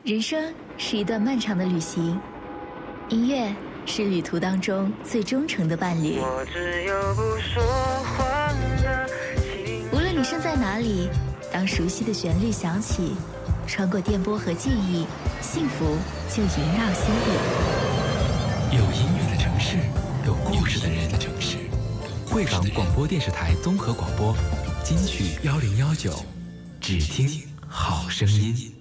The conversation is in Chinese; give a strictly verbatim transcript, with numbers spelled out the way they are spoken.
人生是一段漫长的旅行，音乐是旅途当中最忠诚的伴侣。 我只有不说话的心。 无论你身在哪里，当熟悉的旋律响起，穿过电波和记忆，幸福就萦绕心底。 有音乐的城市，有故事的人的城市。汇港广播电视台综合广播，金曲幺零幺九，只听好声音。